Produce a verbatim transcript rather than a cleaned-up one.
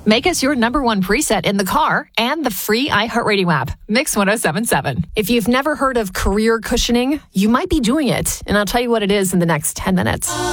Make us your number one preset in the car and the free iHeartRadio app. Mix one oh seven point seven. If you've never heard of career cushioning, you might be doing it. And I'll tell you what it is in the next ten minutes.